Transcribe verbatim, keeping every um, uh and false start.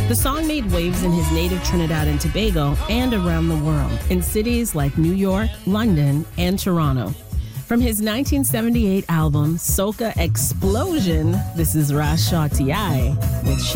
The song made waves in his native Trinidad and Tobago and around the world, in cities like New York, London, and Toronto. From his nineteen seventy-eight album, Soca Explosion, this is Rashaw T I with